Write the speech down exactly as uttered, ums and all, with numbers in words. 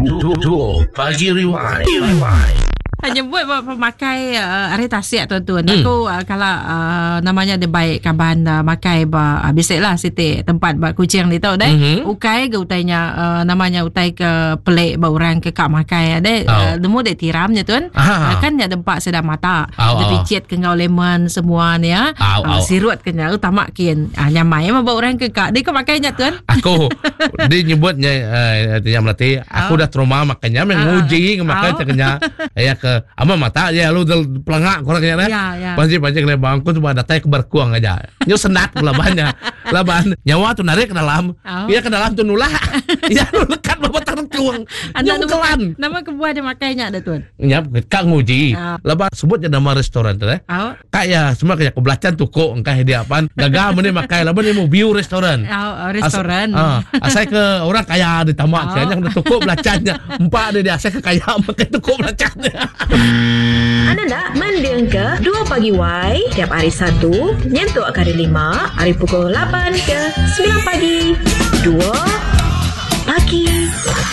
Dua Pagi Rewind. Hanya buat pemakai uh, hari tasik tuan-tuan. Hmm. Aku uh, kalau uh, namanya dia baik kaban uh, makai ba uh, bisalah siti tempat ba kucing ni tau dai. Mm-hmm. Ukai ke utainya uh, namanya utai ke pelik ba orang ke kak makai dai. Uh, demu dek tiramnya tuan. Uh, kan ya tempat sedang mata. Oh, dia picit ke ngau lemon semua ni ya. Oh, uh, oh. Sirut ke nyau utama kin. Ah uh, nyamai ma ba orang ke kak. Dia ke makainya tuan. Aku dia nyebutnya uh, dia melati aku oh. dah trauma makanya menguji uh, makai caknya ya ke ama mata ya lu pelangak korang kayaknya ya, ya. Panci-panci kena bangku cuma datanya ke berkuang aja nyu senat labannya laban nyawa tuh narik ke dalam oh. Dia ke dalam tuh nulah ya lu lekat bawa terkuang nyu kelan nama kebuah dia makainya ada tuan ya kak nguji oh. Laban sebutnya nama restoran tuh oh. Kak ya semua kayak kebelacan tuh kok engkau dia apaan gagal mana makai laban dia mau view restoran oh, restoran As, uh, asal ke orang kaya di tamak oh. Kayaknya udah tukup belacannya empat dia asal ke kaya makai tukup belacannya. Anda nak mendeng ke dua Pagi Y tiap hari Sabtu nyentuh kali lima hari pukul lapan ke sembilan pagi. Dua Pagi